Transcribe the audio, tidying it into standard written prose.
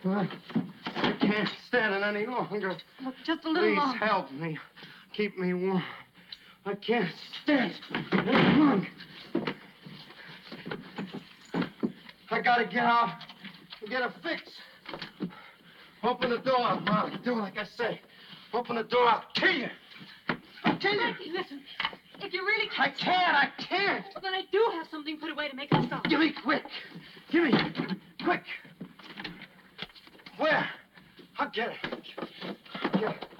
I can't stand it any longer. Look, just a little longer. Please help me. Keep me warm. I can't stand it any longer. I gotta get out and get a fix. Open the door, Molly. Do like I say. Open the door, I'll kill you. I'll kill you. Mikey, listen. If you really can't... I can't. Well, then I do have something put away to make it stop. Give me quick. Give me. Quick. Where? I'll get it. I'll get it.